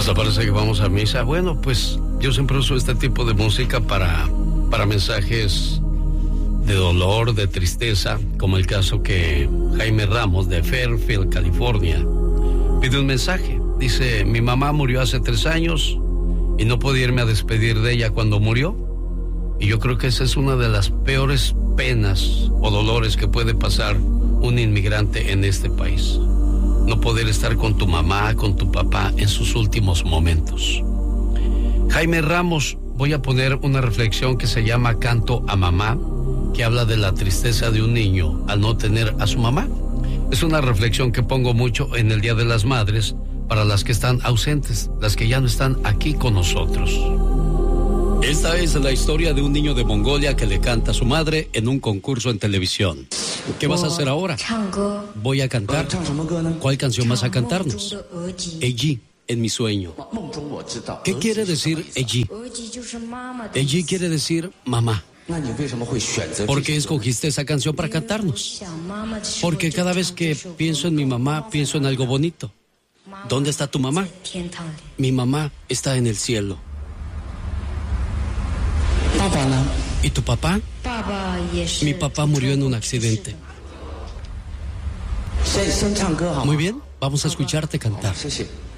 Hasta parece que vamos a misa. Bueno, pues yo siempre uso este tipo de música para mensajes de dolor, de tristeza, como el caso que Jaime Ramos de Fairfield, California, pide un mensaje. Dice: mi mamá murió hace 3 años y no pude irme a despedir de ella cuando murió. Y yo creo que esa es una de las peores penas o dolores que puede pasar un inmigrante en este país. No poder estar con tu mamá, con tu papá en sus últimos momentos. Jaime Ramos, voy a poner una reflexión que se llama Canto a Mamá, que habla de la tristeza de un niño al no tener a su mamá. Es una reflexión que pongo mucho en el Día de las Madres para las que están ausentes, las que ya no están aquí con nosotros. Esta es la historia de un niño de Mongolia que le canta a su madre en un concurso en televisión. ¿Qué vas a hacer ahora? Voy a cantar. ¿Cuál canción vas a cantarnos? Eji, en mi sueño. ¿Qué quiere decir Eji? Eji quiere decir mamá. ¿Por qué escogiste esa canción para cantarnos? Porque cada vez que pienso en mi mamá, pienso en algo bonito. ¿Dónde está tu mamá? Mi mamá está en el cielo. ¿Y tu papá? Mi papá murió en un accidente. Muy bien, vamos a escucharte cantar.